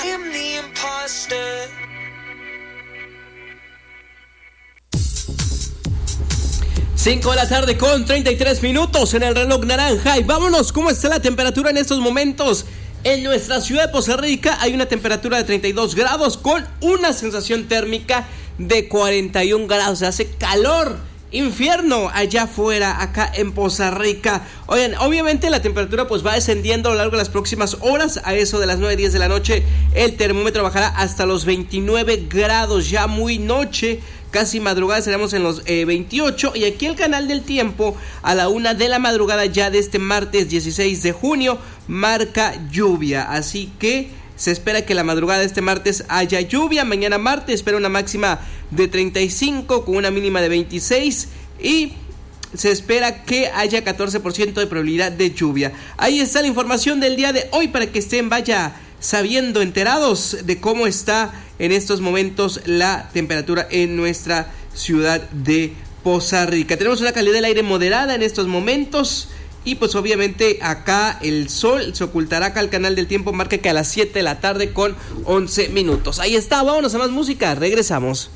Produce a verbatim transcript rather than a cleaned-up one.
am the imposter. cinco de la tarde con treinta y tres minutos en el reloj naranja. Y vámonos, ¿cómo está la temperatura en estos momentos? En nuestra ciudad de Poza Rica hay una temperatura de treinta y dos grados con una sensación térmica de cuarenta y un grados. Se hace calor, infierno allá afuera, acá en Poza Rica. Oigan, obviamente la temperatura pues va descendiendo a lo largo de las próximas horas. A eso de las nueve diez de la noche el termómetro bajará hasta los veintinueve grados, ya muy noche. Casi madrugada estaremos en los eh, veintiocho. Y aquí el canal del tiempo a la una de la madrugada ya de este martes dieciséis de junio marca lluvia. Así que se espera que la madrugada de este martes haya lluvia. Mañana martes espera una máxima de treinta y cinco con una mínima de veintiséis. Y se espera que haya catorce por ciento de probabilidad de lluvia. Ahí está la información del día de hoy para que estén vaya sabiendo, enterados de cómo está en estos momentos la temperatura en nuestra ciudad de Poza Rica. Tenemos una calidad del aire moderada en estos momentos y pues obviamente acá el sol se ocultará. Acá el canal del tiempo marca que a las siete de la tarde con once minutos. Ahí está, vámonos a más música, regresamos.